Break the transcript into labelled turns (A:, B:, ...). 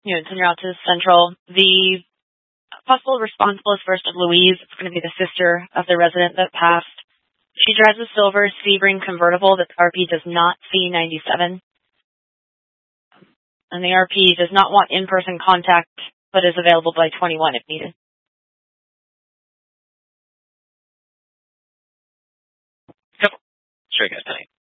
A: send her out to Central. The possible responsible is first of Louise. It's going to be the sister of the resident that passed. She drives a silver Sebring convertible that the RP does not see 97. And the RP does not want in-person contact, but is available by 21 if needed.
B: Yep. Sure, guys, tonight.